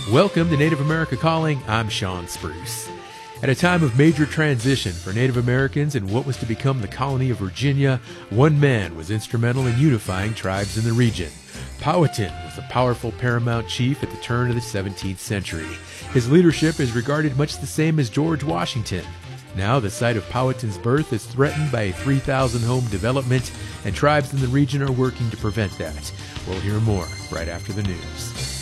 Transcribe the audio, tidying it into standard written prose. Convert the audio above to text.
Welcome to Native America Calling. I'm Sean Spruce. At a time of major transition for Native Americans in what was to become the colony of Virginia, one man was instrumental in unifying tribes in the region. Powhatan was a powerful paramount chief at the turn of the 17th century. His leadership is regarded much the same as George Washington. Now the site of Powhatan's birth is threatened by a 3,000-home development, and tribes in the region are working to prevent that. We'll hear more right after the news.